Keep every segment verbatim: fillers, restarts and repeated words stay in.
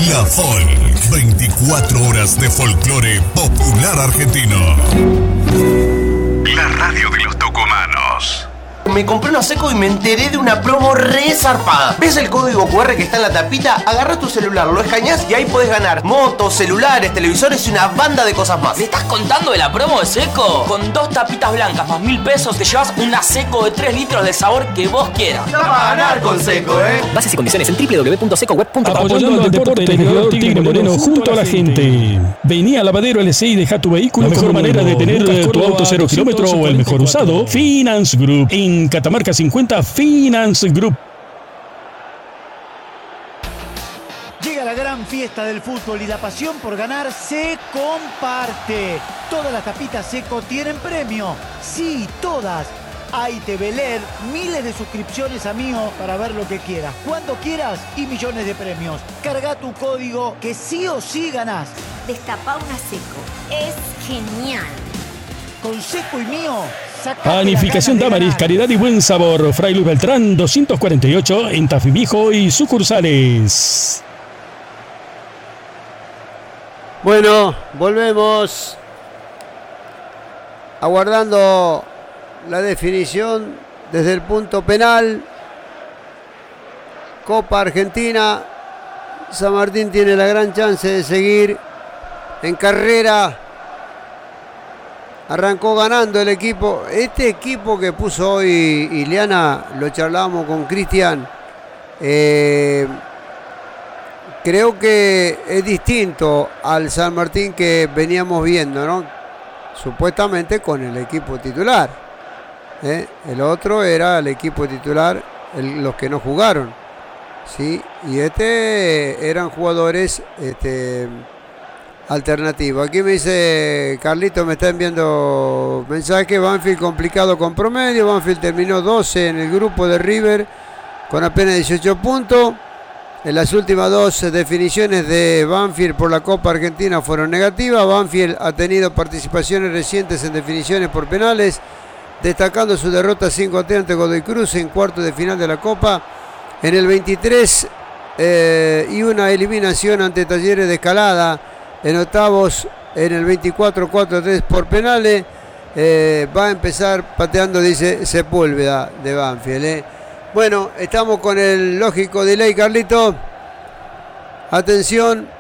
La Folk, veinticuatro horas de folclore popular argentino. La radio de los tucumanos. Me compré una Seco y me enteré de una promo re zarpada. ¿Ves el código cu erre que está en la tapita? Agarra tu celular, lo escaneás y ahí podés ganar motos, celulares, televisores y una banda de cosas más. ¿Me estás contando de la promo de Seco? Con dos tapitas blancas más mil pesos te llevas una Seco de tres litros del sabor que vos quieras. ¡La va a ganar con Seco, eh! Bases y condiciones en doble u doble u doble u punto seco web punto com. Apoyando al deporte del jugador Tigre Moreno junto a la gente. Vení a Lavadero L C y deja tu vehículo. La mejor manera de tener tu auto cero kilómetro o el mejor usado. Finance Group. En Catamarca cincuenta, Finance Group. Llega la gran fiesta del fútbol y la pasión por ganar se comparte. Todas las tapitas Seco tienen premio. Sí, todas. Hay T V L E D, miles de suscripciones a Mío para ver lo que quieras, cuando quieras y millones de premios. Carga tu código que sí o sí ganás. Destapá una Seco. Es genial. Con Seco y Mío. Panificación Damaris, calidad y buen sabor. Fray Luis Beltrán, doscientos cuarenta y ocho en Tafí Viejo y sucursales. Bueno, volvemos. Aguardando la definición desde el punto penal. Copa Argentina. San Martín tiene la gran chance de seguir en carrera. Arrancó ganando el equipo. Este equipo que puso hoy Ileana, lo charlábamos con Cristian. Eh, creo que es distinto al San Martín que veníamos viendo, ¿no? Supuestamente con el equipo titular. ¿eh? El otro era el equipo titular, el, los que no jugaron. ¿sí? Y este eran jugadores... Este, alternativo. Aquí me dice Carlito, me está enviando mensaje. Banfield complicado con promedio. Banfield terminó doce en el grupo de River con apenas dieciocho puntos. En las últimas dos definiciones de Banfield por la Copa Argentina fueron negativas. Banfield ha tenido participaciones recientes en definiciones por penales, destacando su derrota cinco a tres ante Godoy Cruz en cuartos de final de la Copa. En el veintitrés eh, y una eliminación ante Talleres de Escalada. En octavos, en el veinticuatro cuatro a tres por penales, eh, va a empezar pateando, dice Sepúlveda de Banfield. Eh. Bueno, estamos con el lógico delay, Carlito. Atención,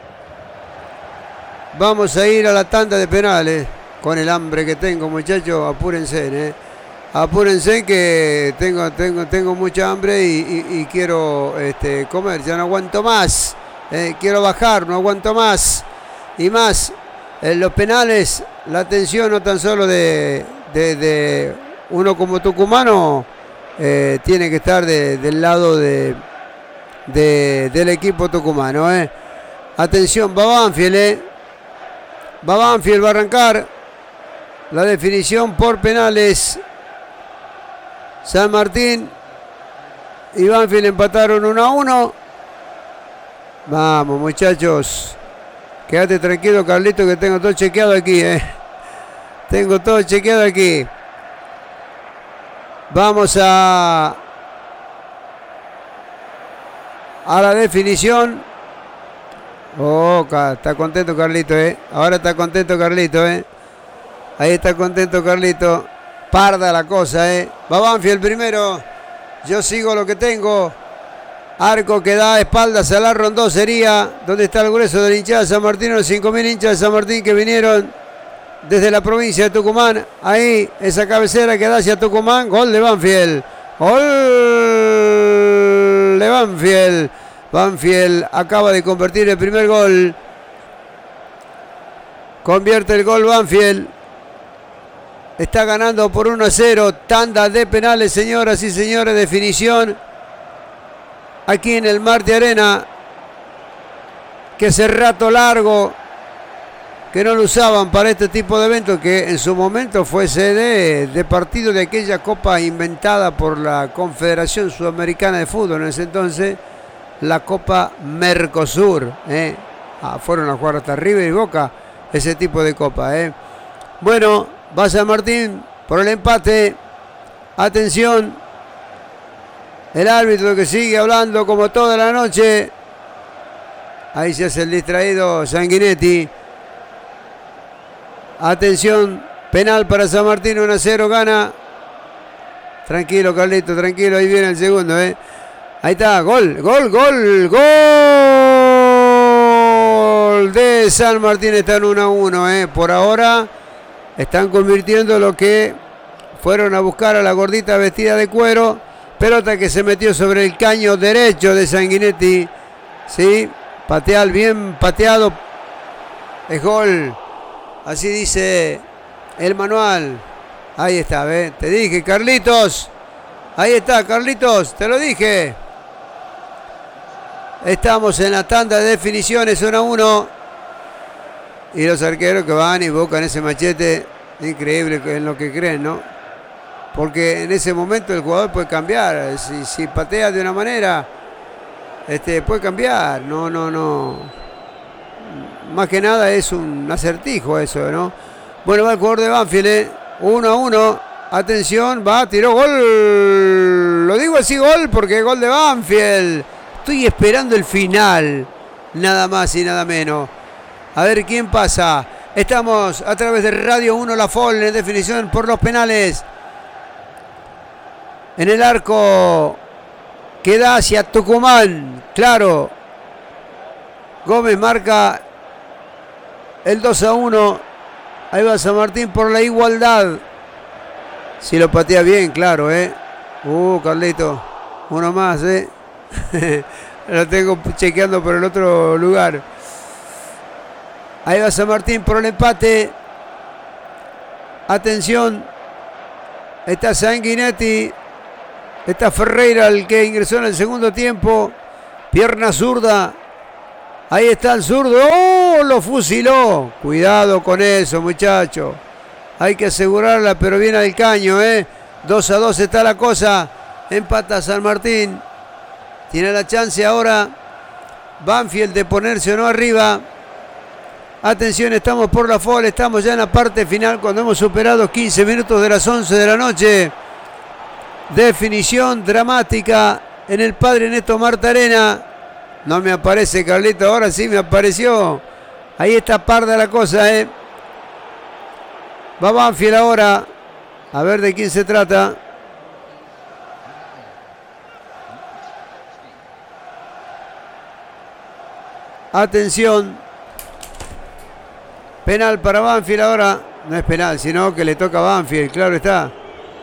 vamos a ir a la tanda de penales. Con el hambre que tengo, muchachos, apúrense, eh. Apúrense que tengo, tengo, tengo mucha hambre y, y, y quiero este, comer, ya no aguanto más. Eh. Quiero bajar, no aguanto más. Y más, en los penales, la atención no tan solo de, de, de uno como tucumano, eh, tiene que estar de, del lado de, de, del equipo tucumano. Eh. Atención, va Banfield, eh. va Banfield, va a arrancar la definición por penales. San Martín y Banfield empataron uno a uno. Vamos, muchachos. Quédate tranquilo, Carlito, que tengo todo chequeado aquí, eh. Tengo todo chequeado aquí. Vamos a... A la definición. Oh, está contento Carlito, eh. Ahora está contento Carlito, eh. Ahí está contento Carlito. Parda la cosa, eh. Va Banfield primero. Yo sigo lo que tengo. Arco que da espaldas a la Rondó sería donde está el grueso de la hinchada de San Martín, los cinco mil hinchas de San Martín que vinieron desde la provincia de Tucumán. Ahí, esa cabecera que da hacia Tucumán. Gol de Banfield. Gol de Banfield. Banfield acaba de convertir el primer gol. Convierte el gol Banfield. Está ganando por uno a cero. Tanda de penales, señoras y señores. Definición. Aquí en el Marte Arena, que hace rato largo que no lo usaban para este tipo de eventos, que en su momento fue sede de partido de aquella copa inventada por la Confederación Sudamericana de Fútbol en ese entonces, la Copa Mercosur. ¿eh? Ah, fueron a jugar hasta River y Boca ese tipo de copa. ¿eh? Bueno, va San Martín por el empate. Atención. El árbitro que sigue hablando como toda la noche. Ahí se hace el distraído Sanguinetti. Atención, penal para San Martín, uno a cero gana. Tranquilo, Carlito, tranquilo, ahí viene el segundo, ¿eh? Ahí está, gol, gol, gol, gol de San Martín, están uno a uno, ¿eh? Por ahora están convirtiendo lo que fueron a buscar a la gordita vestida de cuero. Pelota que se metió sobre el caño derecho de Sanguinetti, ¿sí? Pateal, bien pateado, es gol, así dice el manual. Ahí está, ¿ves? Te dije, Carlitos. Ahí está, Carlitos, te lo dije. Estamos en la tanda de definiciones, uno a uno. Y los arqueros que van y buscan ese machete, increíble en lo que creen, ¿no? Porque en ese momento el jugador puede cambiar. Si, si patea de una manera, este, puede cambiar. No, no, no. Más que nada es un acertijo eso, ¿no? Bueno, va el jugador de Banfield, ¿eh? Uno a uno. Atención, va, tiró gol. Lo digo así, gol, porque gol de Banfield. Estoy esperando el final. Nada más y nada menos. A ver quién pasa. Estamos a través de Radio uno La Fol en definición por los penales. En el arco queda hacia Tucumán. Claro. Gómez marca el dos a uno. Ahí va San Martín por la igualdad. Si lo patea bien, claro, ¿eh? Uh, Carlito. Uno más, ¿eh? Lo tengo chequeando por el otro lugar. Ahí va San Martín por el empate. Atención. Está Sanguinetti. Está Ferreira, el que ingresó en el segundo tiempo. Pierna zurda. Ahí está el zurdo. ¡Oh! Lo fusiló. Cuidado con eso, muchacho. Hay que asegurarla, pero viene al caño, ¿eh? dos a dos está la cosa. Empata San Martín. Tiene la chance ahora Banfield de ponerse o no arriba. Atención, estamos por la F O L. Estamos ya en la parte final cuando hemos superado quince minutos de las once de la noche. Definición dramática en el Padre Neto Marta Arena. No me aparece, Carlito, ahora sí me apareció. Ahí está parda la cosa, ¿eh? Va Banfield ahora. A ver de quién se trata. Atención. Penal para Banfield ahora. No es penal, sino que le toca a Banfield, claro está.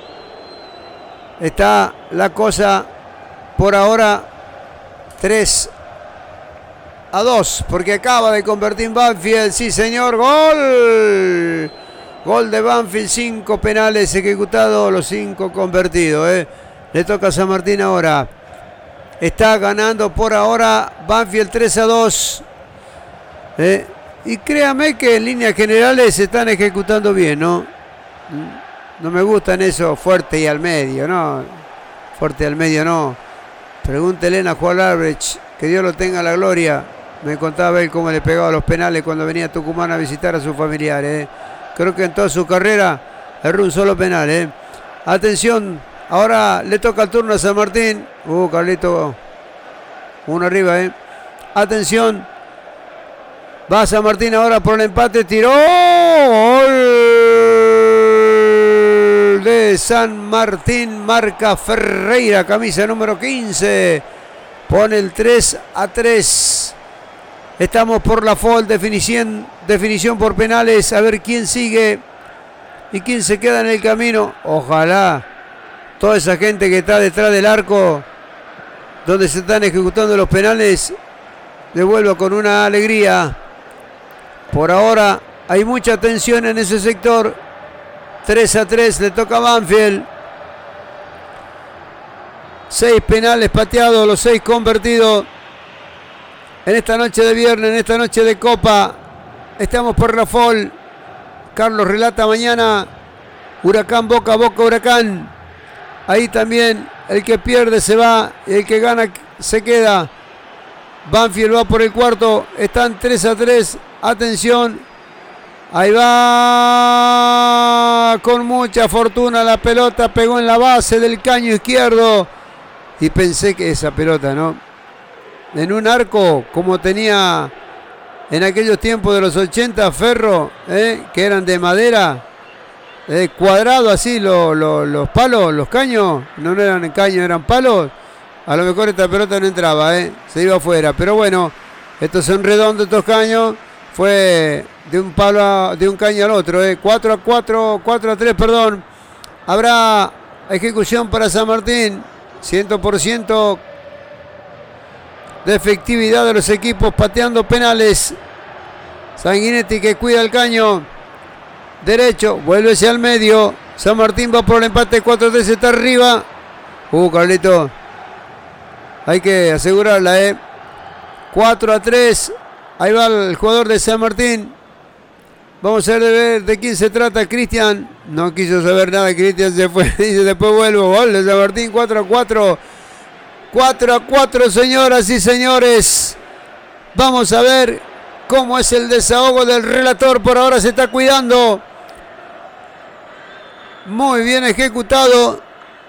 Está la cosa por ahora tres a dos, porque acaba de convertir Banfield. Sí, señor, gol. Gol de Banfield, cinco penales ejecutados, los cinco convertidos. ¿eh? Le toca a San Martín ahora. Está ganando por ahora Banfield tres a dos. ¿eh? Y créame que en líneas generales se están ejecutando bien, ¿no? No me gustan eso fuerte y al medio, ¿no? Fuerte y al medio, no. Pregúntele a Juan Albrecht, que Dios lo tenga la gloria. Me contaba él cómo le pegaba los penales cuando venía a Tucumán a visitar a sus familiares. ¿eh? Creo que en toda su carrera erró un solo penal. ¿eh? Atención, ahora le toca el turno a San Martín. Uh, Carlito, uno arriba. ¿eh? Atención, va San Martín ahora por el empate, tiró. Gol de San Martín, marca Ferreira, camisa número quince. Pone el tres a tres. Estamos por la F O L, definición, definición por penales. A ver quién sigue y quién se queda en el camino. Ojalá toda esa gente que está detrás del arco, donde se están ejecutando los penales, devuelva con una alegría. Por ahora hay mucha tensión en ese sector. tres a tres le toca a Banfield. Seis penales pateados, los seis convertidos. En esta noche de viernes, en esta noche de Copa, estamos por la F O L. Carlos relata mañana Huracán, Boca, Boca, Huracán. Ahí también el que pierde se va y el que gana se queda. Banfield va por el cuarto, están tres a tres. Atención, ahí va con mucha fortuna la pelota, pegó en la base del caño izquierdo. Y pensé que esa pelota, ¿no? en un arco como tenía en aquellos tiempos de los ochenta Ferro, ¿eh? que eran de madera, eh, cuadrado así, lo, lo, los palos, los caños, no, no eran caños, eran palos, a lo mejor esta pelota no entraba, ¿eh? se iba afuera, pero bueno, estos son redondos estos caños, fue de un palo a, de un caño al otro, ¿eh? cuatro a cuatro, cuatro a tres, perdón, habrá ejecución para San Martín, cien por ciento de efectividad de los equipos pateando penales. Sanguinetti que cuida el caño derecho, vuelve hacia el medio. San Martín va por el empate, cuatro a tres, está arriba. Uh, Carlito, hay que asegurarla, eh. cuatro a tres, ahí va el jugador de San Martín. Vamos a ver de, ver de quién se trata. Cristian no quiso saber nada, Cristian se fue, dice después vuelvo. Gol de San Martín, cuatro a cuatro. cuatro a cuatro, señoras y señores. Vamos a ver cómo es el desahogo del relator. Por ahora se está cuidando. Muy bien ejecutado.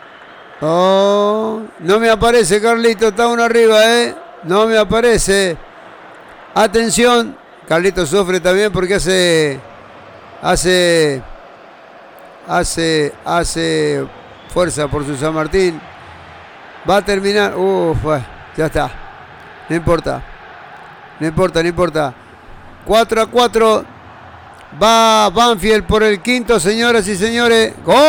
Oh, no me aparece, Carlito. Está uno arriba, ¿eh? No me aparece. Atención. Carlito sufre también porque hace... Hace... Hace... Hace fuerza por su San Martín. Va a terminar. Uf, bueno, ya está. No importa. No importa, no importa. cuatro a cuatro. Va Banfield por el quinto, señoras y señores. ¡Gol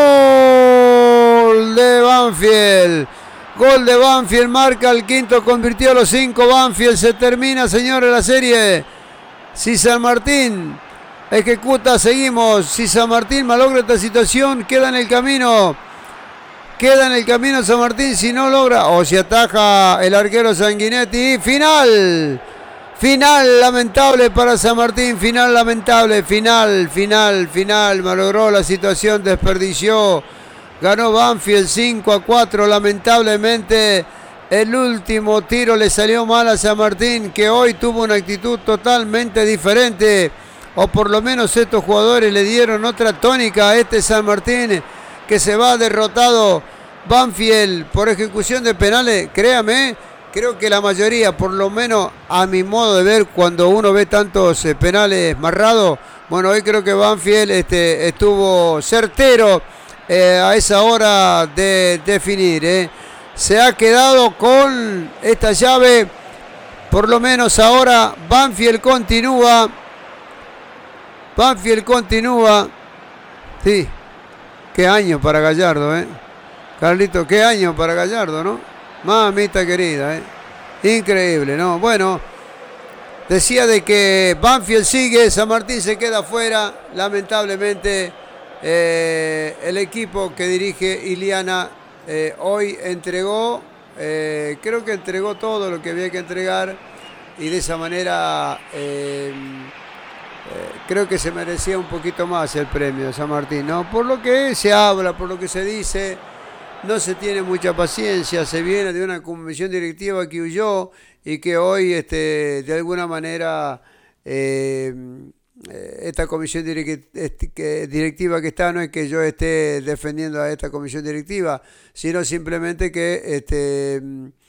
de Banfield! Gol de Banfield. Marca el quinto. Convirtió a los cinco. Banfield. Se termina, señores, la serie. Si San Martín ejecuta, seguimos. Si San Martín malogra esta situación, queda en el camino. Queda en el camino San Martín si no logra o si ataja el arquero Sanguinetti. Final. Final lamentable para San Martín. Final lamentable. Final, final, final. Malogró la situación. Desperdició. Ganó Banfield cinco a cuatro. Lamentablemente el último tiro le salió mal a San Martín, que hoy tuvo una actitud totalmente diferente. O por lo menos estos jugadores le dieron otra tónica a este San Martín, que se va derrotado. Banfield por ejecución de penales. Créame, creo que la mayoría, por lo menos a mi modo de ver, cuando uno ve tantos eh, penales marrados, bueno, hoy creo que Banfield este, estuvo certero eh, a esa hora de definir. Eh. Se ha quedado con esta llave, por lo menos ahora. Banfield continúa. Banfield continúa. Sí. Qué año para Gallardo, ¿eh? Carlito, qué año para Gallardo, ¿no? Mamita querida, ¿eh? Increíble, ¿no? Bueno, decía de que Banfield sigue, San Martín se queda fuera. Lamentablemente, eh, el equipo que dirige Iliana eh, hoy entregó, eh, creo que entregó todo lo que había que entregar. Y de esa manera... Eh, Eh, creo que se merecía un poquito más el premio de San Martín, ¿no? Por lo que se habla, por lo que se dice, no se tiene mucha paciencia, se viene de una comisión directiva que huyó y que hoy, este, de alguna manera, eh, esta comisión directiva que está, no es que yo esté defendiendo a esta comisión directiva, sino simplemente que, este,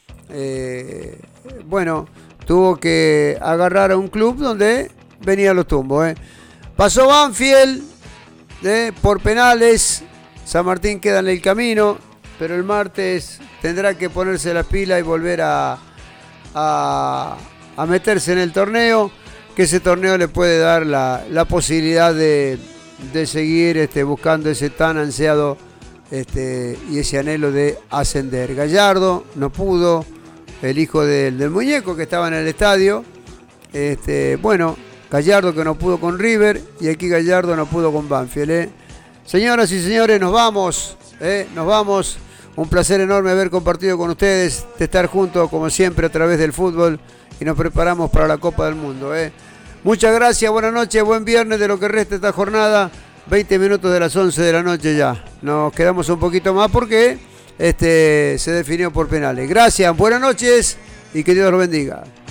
eh, bueno, tuvo que agarrar a un club donde venía los tumbos, ¿eh? Pasó Banfield ¿eh? por penales. San Martín queda en el camino, pero el martes tendrá que ponerse las pilas y volver a, a, a meterse en el torneo, que ese torneo le puede dar la, la posibilidad de, de seguir este, buscando ese tan ansiado este, y ese anhelo de ascender. Gallardo no pudo, el hijo del, del muñeco que estaba en el estadio. Este, bueno, Gallardo que no pudo con River y aquí Gallardo no pudo con Banfield. ¿eh? Señoras y señores, nos vamos, ¿eh? nos vamos. Un placer enorme haber compartido con ustedes, de estar juntos como siempre a través del fútbol y nos preparamos para la Copa del Mundo. ¿eh? Muchas gracias, buenas noches, buen viernes de lo que resta esta jornada. veinte minutos de las once de la noche ya. Nos quedamos un poquito más porque este, se definió por penales. Gracias, buenas noches y que Dios los bendiga.